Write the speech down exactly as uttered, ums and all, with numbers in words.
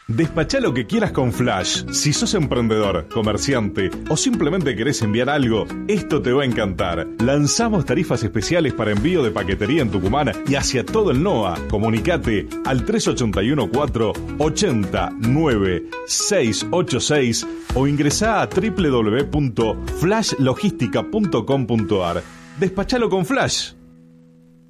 Despachá lo que quieras con Flash. Si sos emprendedor, comerciante o simplemente querés enviar algo, esto te va a encantar. Lanzamos tarifas especiales para envío de paquetería en Tucumán y hacia todo el N O A. Comunicate al tres ocho uno cuatro ocho cero nueve seis ocho seis o ingresá a doble u doble u doble u punto flash logística punto com punto a r. Despachalo con Flash.